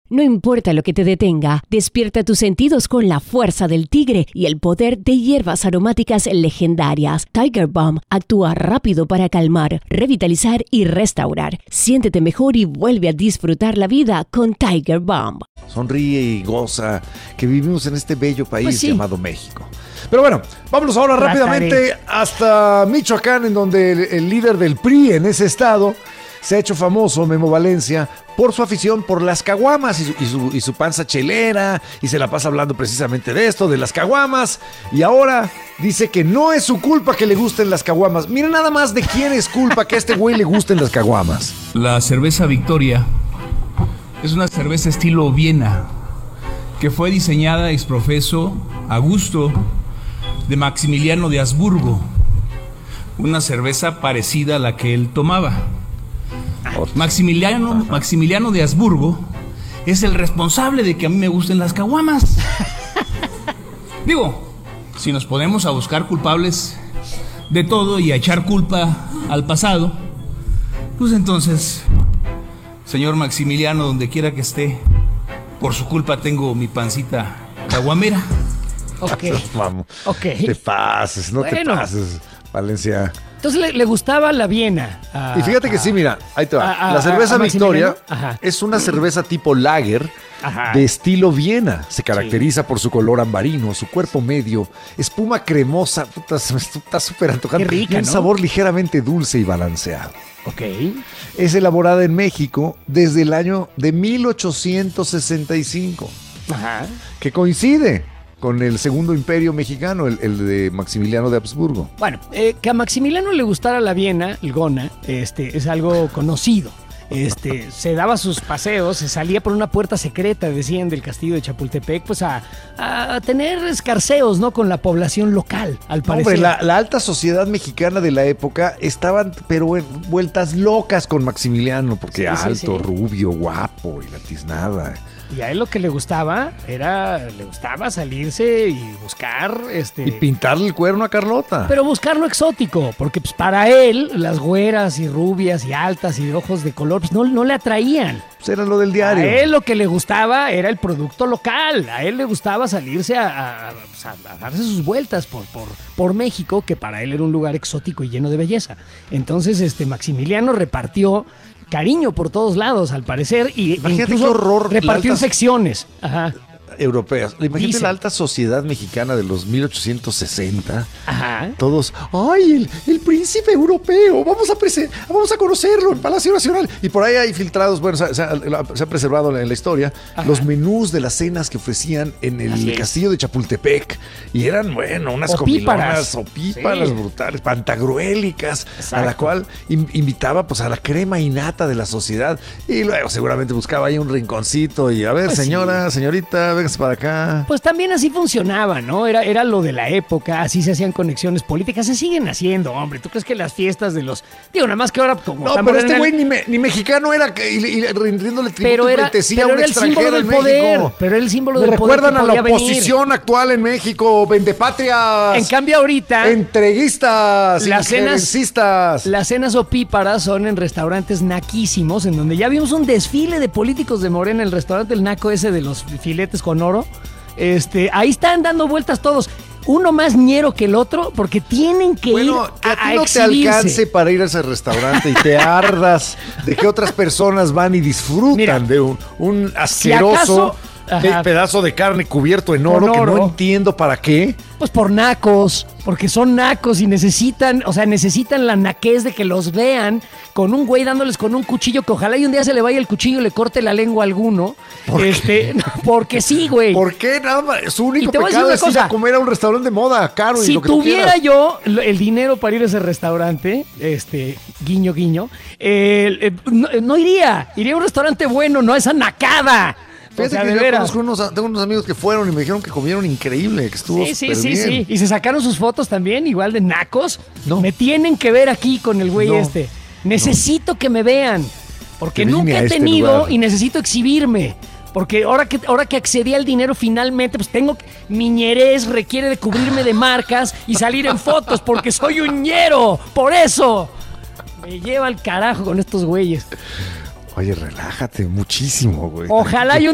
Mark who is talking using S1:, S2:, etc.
S1: No importa lo que te detenga, despierta tus sentidos con la fuerza del tigre y el poder de hierbas aromáticas legendarias. Tiger Balm actúa rápido para calmar, revitalizar y restaurar. Siéntete mejor y vuelve a disfrutar la vida con Tiger Balm.
S2: Sonríe y goza que vivimos en este bello país
S1: Pues sí.
S2: llamado México. Pero bueno, vámonos ahora rápidamente hasta Michoacán, en donde el líder del PRI en ese estado se ha hecho famoso, Memo Valencia, por su afición por las caguamas y su panza chelera, y se la pasa hablando precisamente de esto, de las caguamas, y ahora dice que no es su culpa que le gusten las caguamas. Mira nada más de quién es culpa que a este güey le gusten las caguamas.
S3: La cerveza Victoria es una cerveza estilo Viena, que fue diseñada ex profeso a gusto de Maximiliano de Habsburgo, una cerveza parecida a la que él tomaba. Maximiliano de Habsburgo es el responsable de que a mí me gusten las caguamas. Digo, si nos ponemos a buscar culpables de todo y a echar culpa al pasado, pues entonces, señor Maximiliano, donde quiera que esté, por su culpa tengo mi pancita caguamera.
S1: Ok.
S2: Vamos,
S1: Ok.
S2: te pases, no te pases, Valencia.
S1: Entonces le gustaba la Viena.
S2: Y fíjate que sí, mira, ahí te va. La cerveza Victoria es una cerveza tipo lager de estilo Viena. Se caracteriza por su color ambarino, su cuerpo medio, espuma cremosa, puta, se me está súper antojando.
S1: Qué rica,
S2: y un
S1: ¿no?
S2: sabor ligeramente dulce y balanceado.
S1: Ok.
S2: Es elaborada en México desde el año de 1865,
S1: Ajá.
S2: que coincide con el Segundo Imperio Mexicano, el de Maximiliano de Habsburgo.
S1: Bueno, que a Maximiliano le gustara la Viena, el Gona, es algo conocido. Se daba sus paseos, se salía por una puerta secreta, decían, del castillo de Chapultepec, pues a tener escarceos, ¿no? Con la población local, al parecer.
S2: Hombre, la alta sociedad mexicana de la época estaban, pero vueltas locas con Maximiliano, porque
S1: Sí, sí,
S2: alto,
S1: sí.
S2: rubio, guapo y la tiznada.
S1: Y a él lo que le gustaba salirse y buscar,
S2: Y pintarle el cuerno a Carlota.
S1: pero buscar lo exótico, porque pues para él las güeras y rubias y altas y de ojos de color pues no le atraían.
S2: Pues era lo del
S1: A
S2: diario.
S1: él lo que le gustaba era el producto local. A él le gustaba salirse a darse sus vueltas por México, que para él era un lugar exótico y lleno de belleza. Entonces, Maximiliano repartió cariño por todos lados, al parecer, y
S2: Imagínate
S1: incluso
S2: qué horror,
S1: repartió
S2: la alta-
S1: infecciones. Ajá.
S2: Europeas. Imagínate
S1: Dice.
S2: la alta sociedad mexicana de los 1860.
S1: Ajá.
S2: Todos, ¡ay, el príncipe europeo! Vamos a conocerlo en Palacio Nacional. Y por ahí hay filtrados, bueno, se ha preservado en la historia, los menús de las cenas que ofrecían en
S1: Así
S2: el
S1: es.
S2: castillo de Chapultepec. Y eran, bueno, unas
S1: Opíparas.
S2: opíparas
S1: Sí.
S2: brutales, pantagruélicas,
S1: Exacto.
S2: a la cual invitaba pues a la crema innata de la sociedad. Y luego seguramente buscaba ahí un rinconcito y, a ver,
S1: Pues
S2: señora, señorita, véngase para acá.
S1: Pues también así funcionaba, ¿no? Era lo de la época, así se hacían conexiones políticas, se siguen haciendo, hombre. ¿Tú crees que las fiestas de los... Digo, nada más que ahora como...
S2: No,
S1: estamos
S2: pero
S1: en
S2: este
S1: el-
S2: güey ni mexicano era y rindiéndole tributo
S1: Pero
S2: y
S1: era,
S2: pleitesía a
S1: pero
S2: un
S1: era el símbolo
S2: extranjero
S1: del
S2: en
S1: poder.
S2: México.
S1: Pero era el símbolo
S2: Me
S1: del poder.
S2: recuerdan
S1: que
S2: a la
S1: podía venir.
S2: oposición actual en México, vendepatrias,
S1: En cambio, ahorita,
S2: entreguistas,
S1: las cenas-
S2: injerencistas.
S1: las cenas opíparas son en restaurantes naquísimos, en donde ya vimos un desfile de políticos de Morena, el restaurante El Naco ese de los filetes con oro. Ahí están dando vueltas todos. Uno más ñero que el otro, porque tienen que
S2: Bueno,
S1: ir
S2: que a
S1: a
S2: ti no te
S1: exhibirse.
S2: alcance para ir a ese restaurante y te ardas de que otras personas van y disfrutan
S1: Mira,
S2: de un asqueroso
S1: acaso- ajá.
S2: pedazo de carne cubierto en
S1: Con
S2: oro que
S1: oro.
S2: no entiendo para qué.
S1: Pues por nacos, porque son nacos y necesitan la naquez de que los vean con un güey dándoles con un cuchillo que ojalá y un día se le vaya el cuchillo y le corte la lengua a alguno. Porque sí, güey.
S2: ¿Por qué? Nada más, su único
S1: Y te voy a decir
S2: pecado
S1: una
S2: es ir
S1: cosa.
S2: a comer a un restaurante de moda, caro y
S1: Si
S2: lo que tú
S1: tuviera
S2: quieras.
S1: yo el dinero para ir a ese restaurante, guiño, guiño, no iría. Iría a un restaurante bueno, no a esa nacada.
S2: Fíjate
S1: O sea,
S2: que
S1: de
S2: yo
S1: veras.
S2: tengo unos amigos que fueron y me dijeron que comieron increíble, que estuvo
S1: Sí,
S2: súper
S1: sí,
S2: bien.
S1: sí. Y se sacaron sus fotos también, igual de nacos.
S2: No.
S1: Me tienen que ver aquí con el güey
S2: No.
S1: Necesito que me vean. Porque
S2: Que vine
S1: nunca
S2: a
S1: he
S2: este
S1: tenido
S2: lugar.
S1: y necesito exhibirme. Porque ahora que accedí al dinero finalmente, pues mi ñerez requiere de cubrirme de marcas y salir en fotos porque soy un ñero. Por eso me lleva al carajo con estos güeyes.
S2: Oye, relájate muchísimo, güey.
S1: Ojalá y